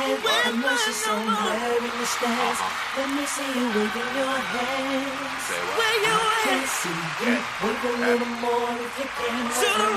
hand. I know she's somewhere in the stands. Let me see you waving your hands. Where you I can't see you. Wave a little more if you can.